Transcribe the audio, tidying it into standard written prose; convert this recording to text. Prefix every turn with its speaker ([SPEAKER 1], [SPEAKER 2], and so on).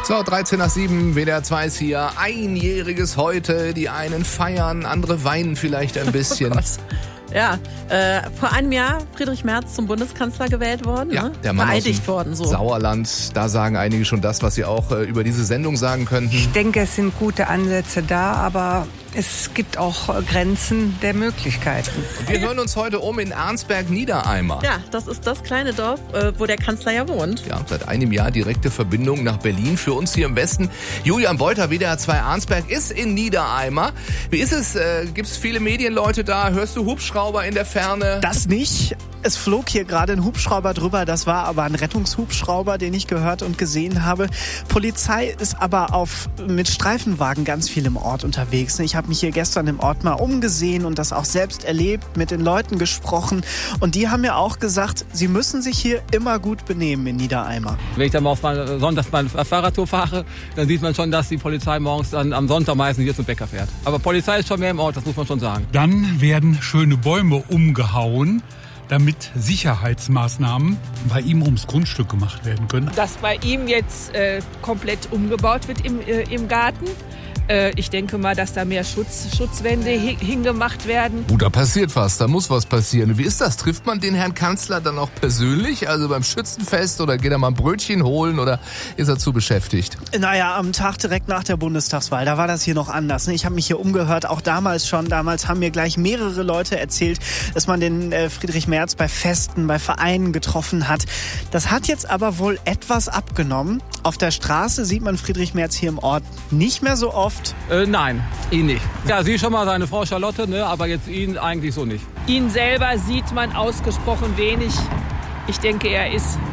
[SPEAKER 1] So, 13 nach 7, WDR 2 ist hier. Einjähriges heute. Die einen feiern, andere weinen vielleicht ein bisschen.
[SPEAKER 2] Oh Gott. Ja, vor einem Jahr Friedrich Merz zum Bundeskanzler gewählt worden,
[SPEAKER 1] Ja,
[SPEAKER 2] ne?
[SPEAKER 1] der Mann
[SPEAKER 2] Vereidigt
[SPEAKER 1] aus
[SPEAKER 2] worden. So.
[SPEAKER 1] Sauerland, da sagen einige schon das, was sie auch über diese Sendung sagen könnten.
[SPEAKER 3] Ich denke, es sind gute Ansätze da, aber es gibt auch Grenzen der Möglichkeiten.
[SPEAKER 1] Und wir hören uns heute um in Arnsberg-Niedereimer.
[SPEAKER 2] Ja, das ist das kleine Dorf, wo der Kanzler ja wohnt.
[SPEAKER 1] Ja, seit einem Jahr direkte Verbindung nach Berlin für uns hier im Westen. Julian Beuter, WDR 2 Arnsberg, ist in Niedereimer. Wie ist es? Gibt es viele Medienleute da? Hörst du Hubschrauber in der Ferne?
[SPEAKER 4] Das nicht. Es flog hier gerade ein Hubschrauber drüber. Das war aber ein Rettungshubschrauber, den ich gehört und gesehen habe. Polizei ist aber mit Streifenwagen ganz viel im Ort unterwegs. Ich habe mich hier gestern im Ort mal umgesehen und das auch selbst erlebt, mit den Leuten gesprochen. Und die haben mir auch gesagt, sie müssen sich hier immer gut benehmen in Niedereimer.
[SPEAKER 5] Wenn ich dann mal sonntags mal Fahrradtour fahre, dann sieht man schon, dass die Polizei morgens dann am Sonntag meistens hier zum Bäcker fährt. Aber Polizei ist schon mehr im Ort, das muss man schon sagen.
[SPEAKER 6] Dann werden schöne Bäume umgehauen, damit Sicherheitsmaßnahmen bei ihm ums Grundstück gemacht werden können.
[SPEAKER 7] Dass bei ihm jetzt komplett umgebaut wird im Garten. Ich denke mal, dass da mehr Schutzwände hingemacht werden.
[SPEAKER 1] Da passiert was, da muss was passieren. Wie ist das? Trifft man den Herrn Kanzler dann auch persönlich, also beim Schützenfest, oder geht er mal ein Brötchen holen oder ist er zu beschäftigt?
[SPEAKER 4] Naja, am Tag direkt nach der Bundestagswahl, da war das hier noch anders. Ich habe mich hier umgehört, auch damals schon. Damals haben mir gleich mehrere Leute erzählt, dass man den Friedrich Merz bei Festen, bei Vereinen getroffen hat. Das hat jetzt aber wohl etwas abgenommen. Auf der Straße sieht man Friedrich Merz hier im Ort nicht mehr so oft.
[SPEAKER 5] Nein, ihn nicht. Ja, sie schon mal seine Frau Charlotte, ne, aber jetzt ihn eigentlich so nicht.
[SPEAKER 7] Ihn selber sieht man ausgesprochen wenig. Ich denke, er ist